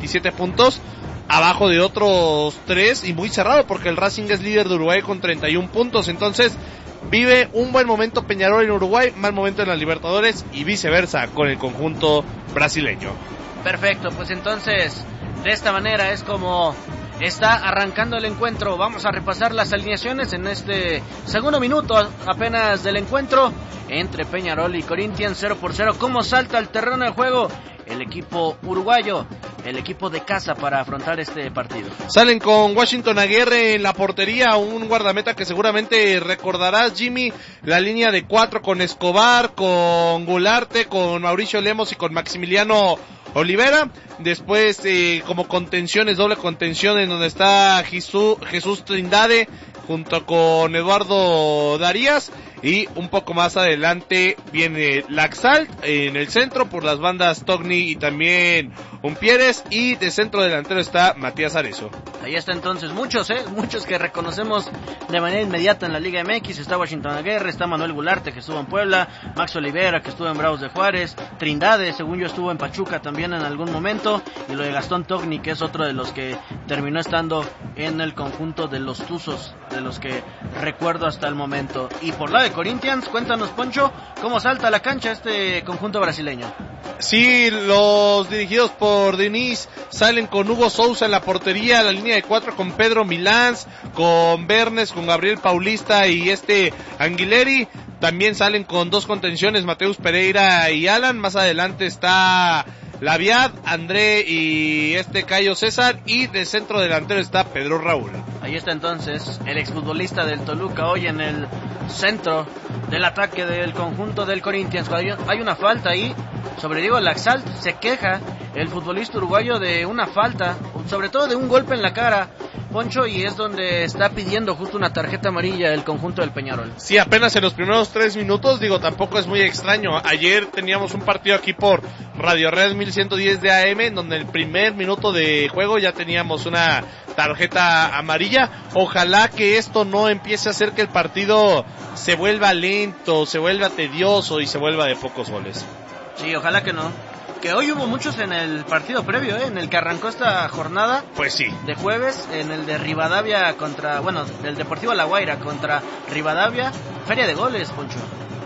27 puntos, abajo de otros 3 y muy cerrado porque el Racing es líder de Uruguay con 31 puntos. Entonces vive un buen momento Peñarol en Uruguay, mal momento en las Libertadores y viceversa con el conjunto brasileño. Perfecto, pues entonces de esta manera es como está arrancando el encuentro. Vamos a repasar las alineaciones en este segundo minuto apenas del encuentro entre Peñarol y Corinthians, 0-0. ¿Cómo salta al terreno de juego el equipo uruguayo, el equipo de casa para afrontar este partido? Salen con Washington Aguirre en la portería, un guardameta que seguramente recordarás, Jimmy, la línea de 4 con Escobar, con Gularte, con Mauricio Lemos y con Maximiliano Olivera. Después como contenciones, doble contención en donde está Jesús Trindade junto con Eduardo Darías. Y un poco más adelante viene Laxalt en el centro, por las bandas Togni y también Umpieres, y de centro delantero está Matías Arezo. Ahí está entonces muchos que reconocemos de manera inmediata en la Liga MX. Está Washington Aguirre, está Manuel Gularte, que estuvo en Puebla, Max Olivera, que estuvo en Bravos de Juárez, Trindade, según yo estuvo en Pachuca también en algún momento, y lo de Gastón Togni, que es otro de los que terminó estando en el conjunto de los Tuzos, de los que recuerdo hasta el momento. Y por la de Corinthians, cuéntanos, Poncho, cómo salta a la cancha este conjunto brasileño. Sí, los dirigidos por Denis salen con Hugo Sousa en la portería, la línea de 4 con Pedro Milans, con Bernes, con Gabriel Paulista y Anguileri. También salen con 2 contenciones, Mateus Pereira y Alan. Más adelante está Laviad, André y Cayo César, y de centro delantero está Pedro Raúl. Ahí está entonces el exfutbolista del Toluca hoy en el centro del ataque del conjunto del Corinthians. Hay una falta ahí sobre Diego Laxalt, se queja el futbolista uruguayo de una falta, sobre todo de un golpe en la cara, Poncho, y es donde está pidiendo justo una tarjeta amarilla el conjunto del Peñarol. Sí, apenas en los primeros 3 minutos, tampoco es muy extraño. Ayer teníamos un partido aquí por Radio Red 1110 de AM, en donde en el primer minuto de juego ya teníamos una tarjeta amarilla. Ojalá que esto no empiece a hacer que el partido se vuelva lento, se vuelva tedioso y se vuelva de pocos goles. Sí, ojalá que no. Que hoy hubo muchos en el partido previo, en el que arrancó esta jornada. Pues sí. De jueves, en el de Rivadavia del Deportivo La Guaira contra Rivadavia. Feria de goles, Poncho.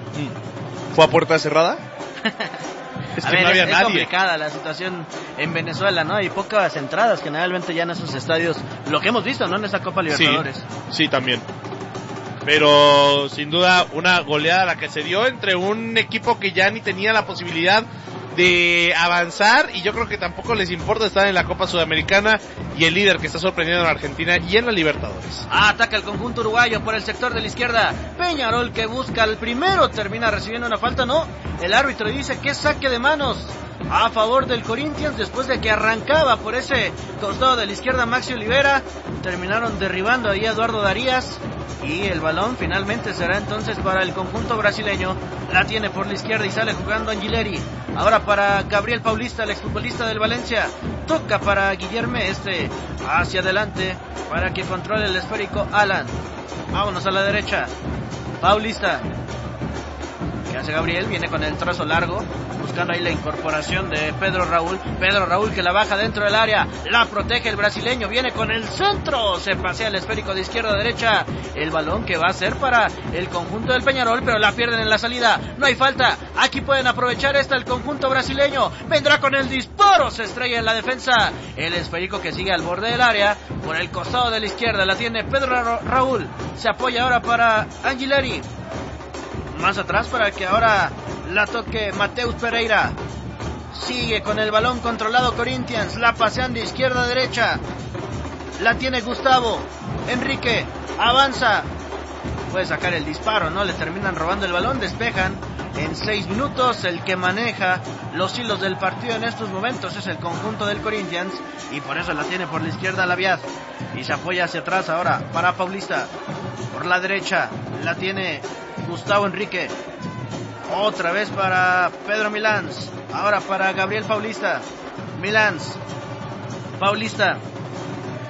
¿Fue a puerta cerrada? Es que no había nadie. Es complicada la situación en Venezuela, ¿no? Hay pocas entradas, generalmente ya en esos estadios. Lo que hemos visto, ¿no? En esta Copa Libertadores. Sí, también. Pero sin duda una goleada la que se dio entre un equipo que ya ni tenía la posibilidad de avanzar, y yo creo que tampoco les importa estar en la Copa Sudamericana, y el líder que está sorprendiendo en Argentina y en la Libertadores. Ataca el conjunto uruguayo por el sector de la izquierda. Peñarol, que busca el primero, termina recibiendo una falta. No, el árbitro dice que es saque de manos a favor del Corinthians, después de que arrancaba por ese costado de la izquierda Maxi Olivera. Terminaron derribando ahí a Eduardo Darías, y el balón finalmente será entonces para el conjunto brasileño. La tiene por la izquierda y sale jugando Angileri. Ahora para Gabriel Paulista, el exfutbolista del Valencia. Toca para Guillerme, hacia adelante para que controle el esférico Alan. Vámonos a la derecha. Paulista. ¿Qué hace Gabriel? Viene con el trazo largo, buscando ahí la incorporación de Pedro Raúl. Pedro Raúl, que la baja dentro del área, la protege el brasileño, viene con el centro, se pasea el esférico de izquierda a derecha. El balón que va a ser para el conjunto del Peñarol, pero la pierden en la salida. No hay falta, aquí pueden aprovechar el conjunto brasileño. Vendrá con el disparo, se estrella en la defensa. El esférico que sigue al borde del área, por el costado de la izquierda, la tiene Pedro Raúl. Se apoya ahora para Angileri. Más atrás para que ahora la toque Mateus Pereira. Sigue con el balón controlado Corinthians. La pasean de izquierda a derecha. La tiene Gustavo. Enrique avanza. Puede sacar el disparo, ¿no? Le terminan robando el balón. Despejan en 6 minutos. El que maneja los hilos del partido en estos momentos es el conjunto del Corinthians, y por eso la tiene por la izquierda Laviad. Y se apoya hacia atrás ahora para Paulista. Por la derecha la tiene Gustavo Enrique. Otra vez para Pedro Milans. Ahora para Gabriel Paulista. Milans. Paulista.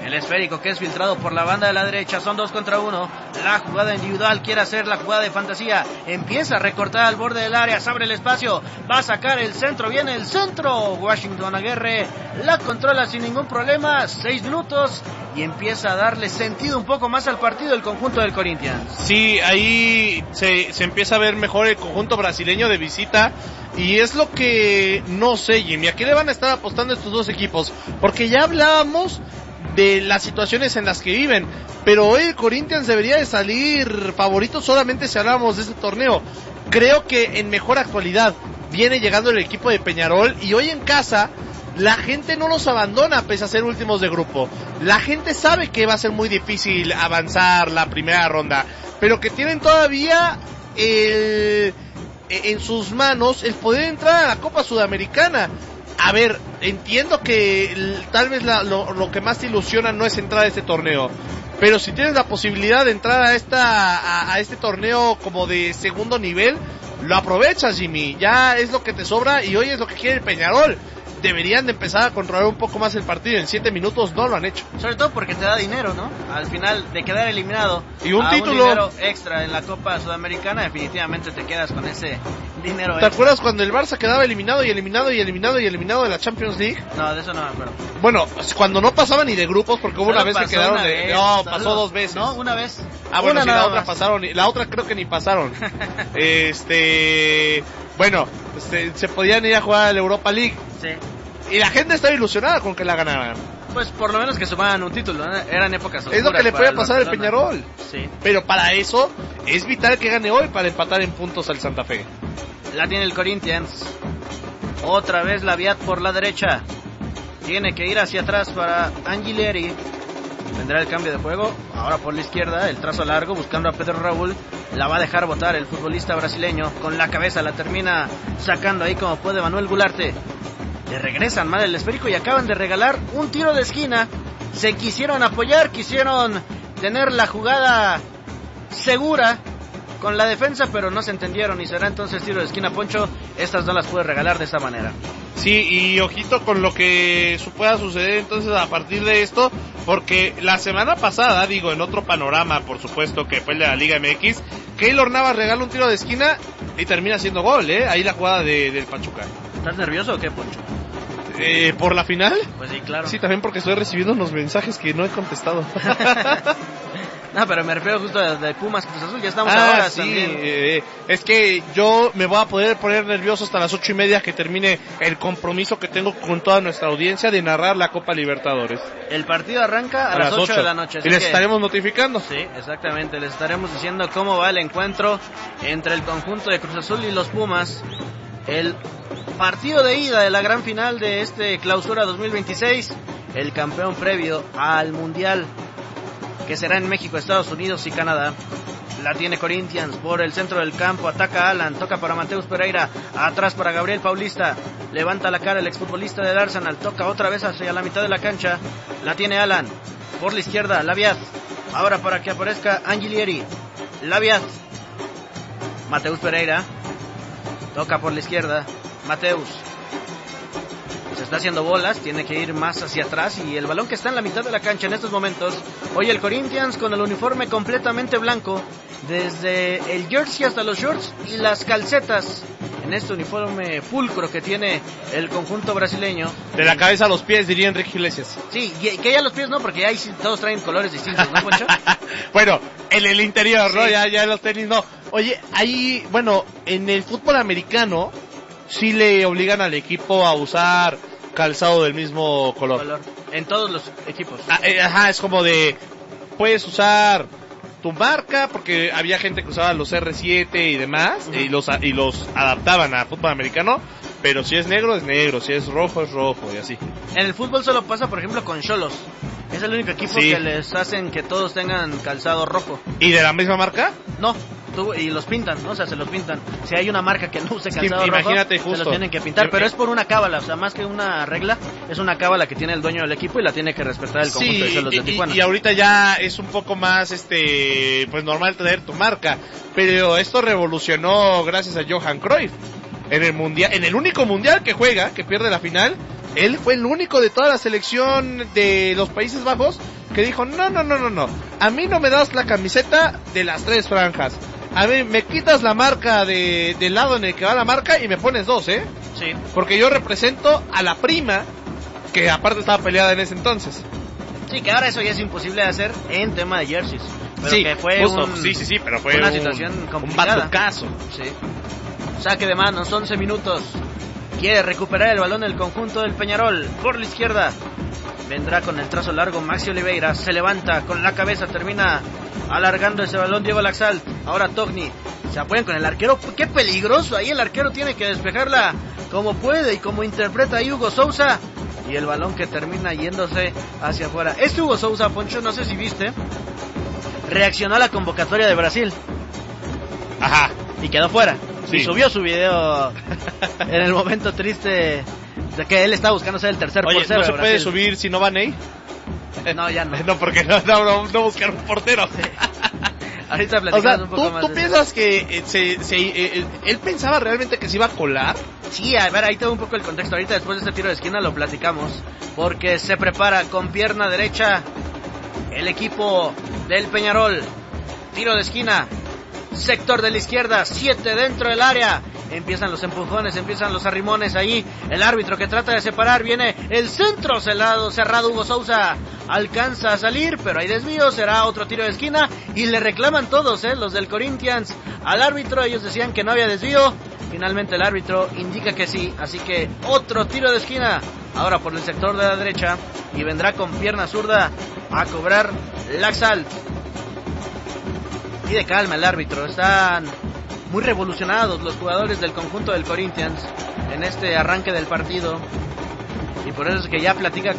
El esférico que es filtrado por la banda de la derecha, son 2 contra 1. La jugada individual quiere hacer la jugada de fantasía. Empieza a recortar al borde del área, se abre el espacio, va a sacar el centro, viene el centro. Washington Aguirre la controla sin ningún problema, 6 minutos y empieza a darle sentido un poco más al partido el conjunto del Corinthians. Sí, ahí se empieza a ver mejor el conjunto brasileño de visita. Y es lo que no sé, Jimmy, ¿a qué le van a estar apostando estos dos equipos? Porque ya hablábamos de las situaciones en las que viven, pero hoy el Corinthians debería de salir favorito solamente si hablamos de este torneo. Creo que en mejor actualidad viene llegando el equipo de Peñarol y hoy en casa la gente no los abandona pese a ser últimos de grupo. La gente sabe que va a ser muy difícil avanzar la primera ronda, pero que tienen todavía en sus manos el poder entrar a la Copa Sudamericana. A ver, entiendo que tal vez lo que más te ilusiona no es entrar a este torneo, pero si tienes la posibilidad de entrar a este torneo como de segundo nivel, lo aprovechas, Jimmy. Ya es lo que te sobra y hoy es lo que quiere el Peñarol. Deberían de empezar a controlar un poco más el partido. En 7 minutos no lo han hecho. Sobre todo porque te da dinero, ¿no? Al final de quedar eliminado y un título, un dinero extra en la Copa Sudamericana, definitivamente te quedas con ese dinero ¿Te extra. acuerdas cuando el Barça quedaba eliminado de la Champions League? No, de eso no me acuerdo. Bueno, cuando no pasaba ni de grupos, porque hubo una vez que quedaron pasó 2 veces. No, una vez. Bueno, sí, la otra pasaron, la otra creo que ni pasaron. Bueno, se podían ir a jugar a la Europa League. Sí. Y la gente estaba ilusionada con que la ganaran. Pues por lo menos que sumaran un título, ¿no? Eran épocas oscuras. Es lo que le puede pasar al Peñarol. Sí. Pero para eso es vital que gane hoy para empatar en puntos al Santa Fe. La tiene el Corinthians. Otra vez la Viat por la derecha. Tiene que ir hacia atrás para Angileri. Vendrá el cambio de juego. Ahora por la izquierda, el trazo largo buscando a Pedro Raúl. La va a dejar botar el futbolista brasileño. Con la cabeza la termina sacando ahí como puede Manuel Gularte. Le regresan mal el esférico y acaban de regalar un tiro de esquina. Se quisieron apoyar, quisieron tener la jugada segura con la defensa, pero no se entendieron y será entonces tiro de esquina. Poncho, estas no las puede regalar de esa manera. Sí, y ojito con lo que pueda suceder entonces a partir de esto, porque la semana pasada, en otro panorama, por supuesto, que fue el de la Liga MX, Keylor Navas regala un tiro de esquina y termina siendo gol, ahí la jugada del Pachuca. ¿Estás nervioso o qué, Poncho? ¿Por la final? Pues sí, claro. Sí, también porque estoy recibiendo unos mensajes que no he contestado. No, pero me refiero justo de Pumas Cruz Azul, ya estamos ahora sí, también. Es que yo me voy a poder poner nervioso hasta las 8:30 que termine el compromiso que tengo con toda nuestra audiencia de narrar la Copa Libertadores. El partido arranca a las 8 de la noche. Y les estaremos notificando. Sí, exactamente, les estaremos diciendo cómo va el encuentro entre el conjunto de Cruz Azul y los Pumas. El partido de ida de la gran final de este Clausura 2026, el campeón previo al Mundial que será en México, Estados Unidos y Canadá. La tiene Corinthians por el centro del campo, ataca Alan, toca para Mateus Pereira, atrás para Gabriel Paulista, levanta la cara el exfutbolista del Arsenal, toca otra vez hacia la mitad de la cancha, la tiene Alan, por la izquierda, Labiat, ahora para que aparezca Angileri, Labiat, Mateus Pereira, toca por la izquierda, Mateus, se está haciendo bolas, tiene que ir más hacia atrás y el balón que está en la mitad de la cancha en estos momentos. Hoy el Corinthians con el uniforme completamente blanco, desde el jersey hasta los shorts y las calcetas, en este uniforme pulcro que tiene el conjunto brasileño. De la cabeza a los pies, diría Enrique Iglesias. Sí, que ya los pies no, porque ahí todos traen colores distintos, ¿no, Poncho? Bueno, en el interior, sí. ¿no? Ya los tenis no. Oye, ahí, bueno, en el fútbol americano sí le obligan al equipo a usar calzado del mismo color. En todos los equipos. Ajá, es como de, puedes usar tu marca, porque había gente que usaba los R7 y demás, y los adaptaban a fútbol americano, pero si es negro, si es rojo, y así. En el fútbol solo pasa, por ejemplo, con Xolos. Es el único equipo que les hacen que todos tengan calzado rojo. ¿Y de la misma marca? No, y los pintan, ¿no? O sea, se los pintan. Si hay una marca que no use calzado imagínate, rojo, justo, se los tienen que pintar, pero es por una cábala, o sea, más que una regla, es una cábala que tiene el dueño del equipo y la tiene que respetar el conjunto de Xolos de Tijuana. Y ahorita ya es un poco más, pues normal tener tu marca, pero esto revolucionó gracias a Johan Cruyff. En el mundial, en el único mundial que juega, que pierde la final, él fue el único de toda la selección de los Países Bajos que dijo, no, a mí no me das la camiseta de las 3 franjas, a mí me quitas la marca del lado en el que va la marca y me pones 2, Sí. Porque yo represento a la prima, que aparte estaba peleada en ese entonces. Sí, que ahora eso ya es imposible de hacer en tema de jerseys. Pero sí, que fue justo, sí, pero fue una situación complicada. Un batucazo. Sí. Saque de manos, 11 minutos. Quiere recuperar el balón el conjunto del Peñarol. Por la izquierda. Vendrá con el trazo largo Maxi Oliveira. Se levanta con la cabeza. Termina alargando ese balón Diego Laxalt. Ahora Togni. Se apoyan con el arquero. Qué peligroso. Ahí el arquero tiene que despejarla como puede y como interpreta ahí Hugo Sousa. Y el balón que termina yéndose hacia afuera. Hugo Sousa, Poncho, no sé si viste, reaccionó a la convocatoria de Brasil. Ajá. Y quedó fuera. Sí. Y subió su video en el momento triste de que él estaba buscando ser el tercer portero. ¿No se puede subir si no va Ney? No, ya no. No, porque no buscar un portero. Sí. Ahorita platicamos un poco más. ¿Tú piensas que él pensaba realmente que se iba a colar? Sí, a ver, ahí tengo un poco el contexto. Ahorita después de este tiro de esquina lo platicamos. Porque se prepara con pierna derecha el equipo del Peñarol. Tiro de esquina. Sector de la izquierda, 7 dentro del área. Empiezan los empujones, empiezan los arrimones ahí. El árbitro que trata de separar, viene el centro cerrado Hugo Sousa. Alcanza a salir, pero hay desvío, será otro tiro de esquina. Y le reclaman todos, los del Corinthians, al árbitro. Ellos decían que no había desvío. Finalmente el árbitro indica que sí, así que otro tiro de esquina. Ahora por el sector de la derecha. Y vendrá con pierna zurda a cobrar Laxalt. Pide calma el árbitro, están muy revolucionados los jugadores del conjunto del Corinthians en este arranque del partido. Y por eso es que ya platica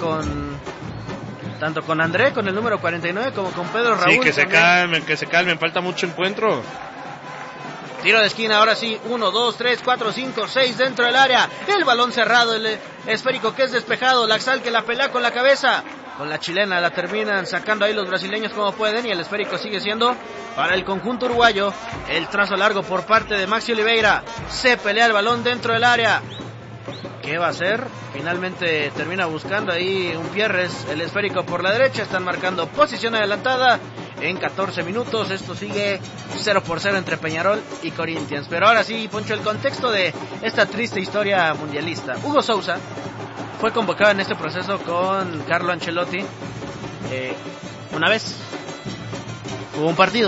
tanto con André, con el número 49, como con Pedro Raúl. Sí, que se calmen, falta mucho encuentro. Tiro de esquina, ahora sí, 1, 2, 3, 4, 5, 6 dentro del área. El balón cerrado, el esférico que es despejado, Laxalt que la pelea con la cabeza. Con la chilena la terminan sacando ahí los brasileños como pueden y el esférico sigue siendo para el conjunto uruguayo. El trazo largo por parte de Maxi Oliveira. Se pelea el balón dentro del área. ¿Qué va a hacer? Finalmente termina buscando ahí un Pierres, el esférico por la derecha. Están marcando posición adelantada en 14 minutos. Esto sigue 0-0 entre Peñarol y Corinthians. Pero ahora sí, Poncho, el contexto de esta triste historia mundialista. Hugo Sousa fue convocado en este proceso con Carlo Ancelotti. Una vez hubo un partido.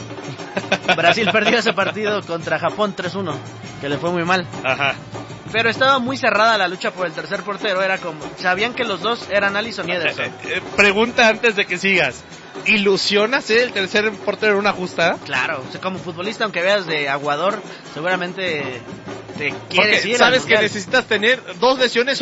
Brasil perdió ese partido contra Japón 3-1, que le fue muy mal. Ajá. Pero estaba muy cerrada la lucha por el tercer portero. Era como, sabían que los dos eran Alisson y Ederson. Pregunta antes de que sigas. ¿Ilusiona ser el tercer portero en una justa? Claro, o sea, como futbolista, aunque veas de aguador, seguramente te quieres porque ir. Sabes que necesitas tener 2 lesiones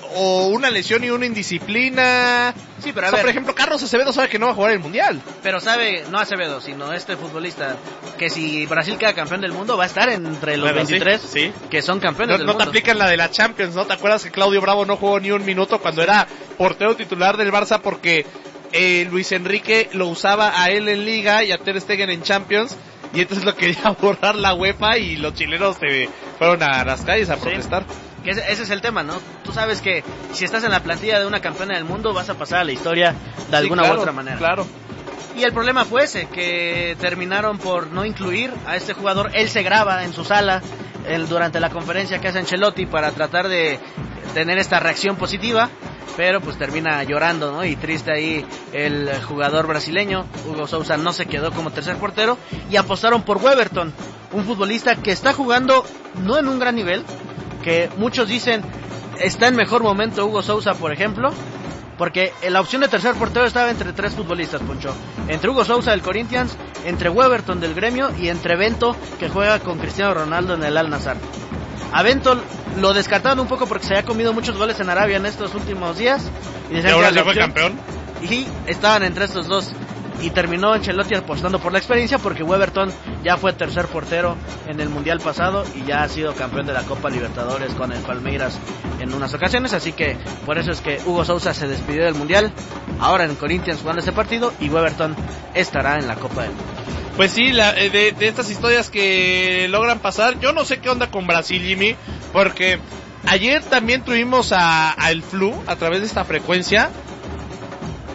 o una lesión y una indisciplina. Sí, pero a ver, por ejemplo, Carlos Acevedo sabe que no va a jugar el Mundial. Pero sabe, no Acevedo, sino este futbolista, que si Brasil queda campeón del mundo, va a estar entre los 23 sí. Que son campeones del mundo. No te aplican la de la Champions, ¿no? ¿Te acuerdas que Claudio Bravo no jugó ni un minuto cuando era portero titular del Barça porque Luis Enrique lo usaba a él en Liga y a Ter Stegen en Champions? Y entonces lo quería borrar la UEFA y los chilenos se fueron a las calles a protestar. Que ese es el tema, ¿no? Tú sabes que si estás en la plantilla de una campeona del mundo vas a pasar a la historia de alguna u otra manera. Claro. Y el problema fue ese, que terminaron por no incluir a este jugador. Él se graba en su sala durante la conferencia que hace Ancelotti para tratar de tener esta reacción positiva, pero pues termina llorando, ¿no? Y triste ahí el jugador brasileño. Hugo Sousa no se quedó como tercer portero y apostaron por Weberton, un futbolista que está jugando no en un gran nivel, que muchos dicen está en mejor momento Hugo Sousa, por ejemplo, porque la opción de tercer portero estaba entre 3 futbolistas, Poncho. Entre Hugo Sousa del Corinthians, entre Weberton del Gremio y entre Bento, que juega con Cristiano Ronaldo en el Al-Nassr. A Bento lo descartaron un poco porque se había comido muchos goles en Arabia en estos últimos días. Y ahora ya fue campeón. Y estaban entre estos dos. Y terminó Ancelotti apostando por la experiencia porque Weberton ya fue tercer portero en el Mundial pasado y ya ha sido campeón de la Copa Libertadores con el Palmeiras en unas ocasiones. Así que por eso es que Hugo Sousa se despidió del Mundial, ahora en Corinthians jugando este partido, y Weberton estará en la Copa del Mundo. Pues sí, de estas historias que logran pasar, yo no sé qué onda con Brasil, Jimmy, porque ayer también tuvimos a el Flu a través de esta frecuencia,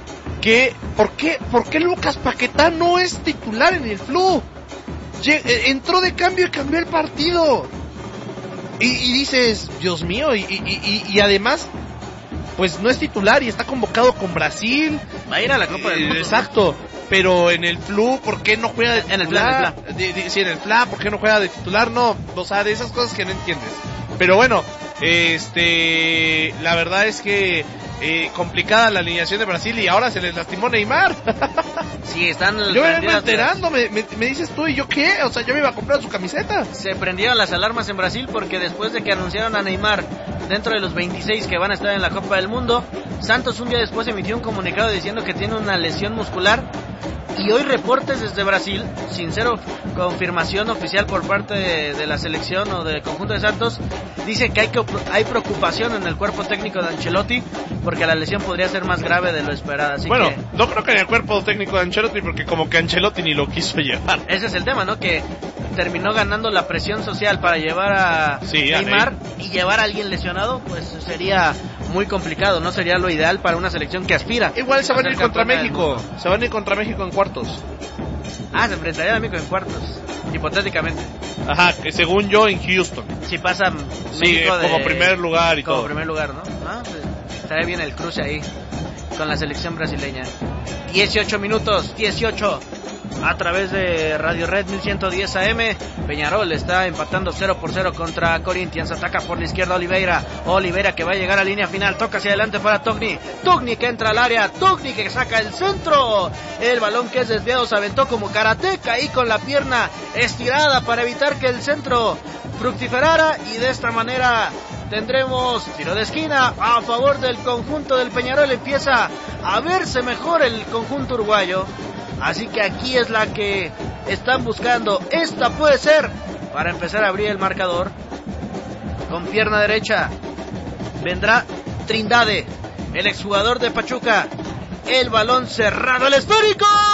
¿Por qué Lucas Paquetá no es titular en el Flu? Entró de cambio y cambió el partido. Y dices, Dios mío, y además, pues no es titular y está convocado con Brasil. Va a ir a la Copa del Mundo. Exacto. Pero en el Flu, ¿por qué no juega de titular? Sí, en el FLA, ¿por qué no juega de titular? No, o sea, de esas cosas que no entiendes. Pero bueno, la verdad es que complicada la alineación de Brasil y ahora se les lastimó Neymar. Sí, están... Yo me vengo enterando, me dices tú, ¿y yo qué? O sea, yo me iba a comprar su camiseta. Se prendieron las alarmas en Brasil porque después de que anunciaron a Neymar dentro de los 26 que van a estar en la Copa del Mundo, Santos un día después emitió un comunicado diciendo que tiene una lesión muscular. Y hoy reportes desde Brasil, sin ser confirmación oficial por parte de la selección o del conjunto de Santos, dice que hay preocupación en el cuerpo técnico de Ancelotti porque la lesión podría ser más grave de lo esperado. Así bueno, no creo que en el cuerpo técnico de Ancelotti, porque como que Ancelotti ni lo quiso llevar. Ese es el tema, ¿no? Que terminó ganando la presión social para llevar a Neymar y llevar a alguien lesionado, pues sería muy complicado, no sería lo ideal para una selección que aspira. Igual se van a ir contra México, se van a ir contra México en cuartos. Se enfrentaría a México en cuartos, hipotéticamente. Ajá, que según yo en Houston. Si pasa México como primer lugar y como todo. Como primer lugar, ¿no? Pues, estaría bien el cruce ahí con la selección brasileña. 18 minutos, 18. A través de Radio Red 1110 AM, Peñarol está empatando 0-0 contra Corinthians. Ataca por la izquierda Oliveira que va a llegar a línea final, toca hacia adelante para Tugni que entra al área, Tugni que saca el centro, el balón que es desviado se aventó como karateca ahí con la pierna estirada para evitar que el centro fructiferara, y de esta manera tendremos tiro de esquina a favor del conjunto del Peñarol. Empieza a verse mejor el conjunto uruguayo. Así que aquí es la que están buscando. Esta puede ser para empezar a abrir el marcador. Con pierna derecha vendrá Trindade, el exjugador de Pachuca. El balón cerrado, el esférico.